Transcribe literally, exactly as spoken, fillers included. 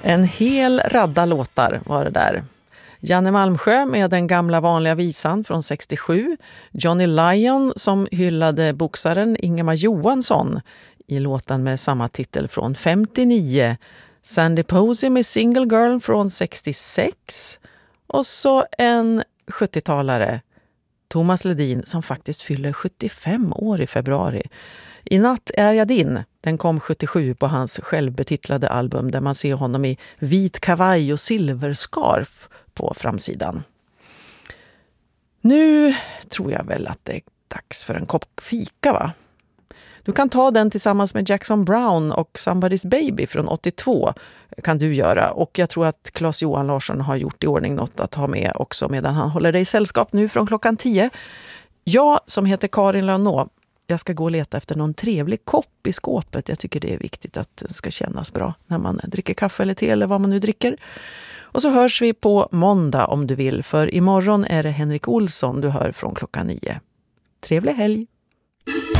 En hel radda låtar var det där. Janne Malmsjö med den gamla vanliga visan från sextiosju. Johnny Lyon som hyllade boxaren Ingemar Johansson i låten med samma titel från femtionio. Sandy Posey med Single Girl från sextiosex. Och så en sjuttiotalare, Thomas Ledin, som faktiskt fyller sjuttiofem år i februari. I natt är jag din. Den kom sjuttiosju på hans självbetitlade album där man ser honom i vit kavaj och silverskarf på framsidan. Nu tror jag väl att det är dags för en kopp fika, va? Du kan ta den tillsammans med Jackson Browne och Somebody's Baby från åttiotvå kan du göra. Och jag tror att Claes Johan Larsson har gjort i ordning något att ha med också medan han håller dig i sällskap nu från klockan tio. Jag som heter Karin Lönnå, jag ska gå och leta efter någon trevlig kopp i skåpet. Jag tycker det är viktigt att den ska kännas bra när man dricker kaffe eller te eller vad man nu dricker. Och så hörs vi på måndag om du vill, för imorgon är det Henrik Olsson du hör från klockan nio. Trevlig helg!